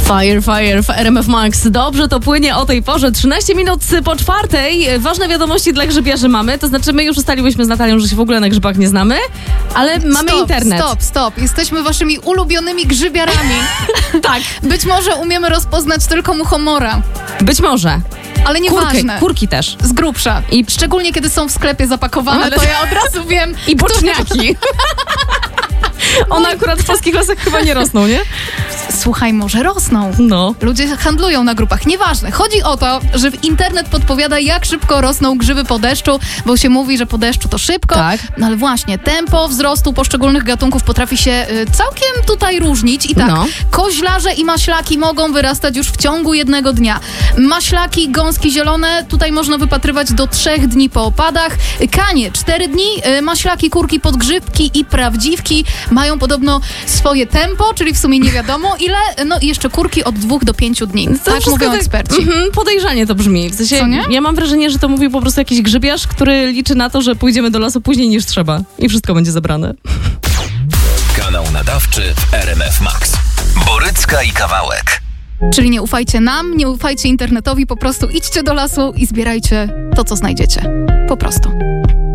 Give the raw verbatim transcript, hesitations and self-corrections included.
Fire, fire w R M F Max. Dobrze to płynie o tej porze. trzynaście minut po czwartej. Ważne wiadomości dla grzybiarzy mamy. To znaczy my już ustaliłyśmy z Natalią, że się w ogóle na grzybach nie znamy, ale mamy stop, internet. Stop, stop. Jesteśmy waszymi ulubionymi grzybiarami. Tak. Być może umiemy rozpoznać tylko muchomora. Być może. Ale nieważne. Kurki, kurki też. Z grubsza. I szczególnie kiedy są w sklepie zapakowane, Ale... to ja od razu wiem. I boczniaki. One akurat w polskich lasach chyba nie rosną, nie? Słuchaj, może rosną. No. Ludzie handlują na grupach. Nieważne. Chodzi o to, że internet podpowiada, jak szybko rosną grzyby po deszczu, bo się mówi, że po deszczu to szybko. Tak. No ale właśnie, tempo wzrostu poszczególnych gatunków potrafi się y, całkiem tutaj różnić. I tak, no. koźlarze i maślaki mogą wyrastać już w ciągu jednego dnia. Maślaki, gąski zielone, tutaj można wypatrywać do trzech dni po opadach. Kanie, cztery dni. Y, maślaki, kurki, podgrzybki i prawdziwki mają podobno swoje tempo, czyli w sumie nie wiadomo ile. No i jeszcze kurki od dwóch do pięciu dni. To tak mówią tak, eksperci. Mm, podejrzanie to brzmi. W sensie, Co nie? Ja mam wrażenie, że to mówi po prostu jakiś grzybiarz, który liczy na to, że pójdziemy do lasu później niż trzeba i wszystko będzie zebrane. Kanał nadawczy w R M F Max. Borycka i Kawałek. Czyli nie ufajcie nam, nie ufajcie internetowi, po prostu idźcie do lasu i zbierajcie to, co znajdziecie. Po prostu.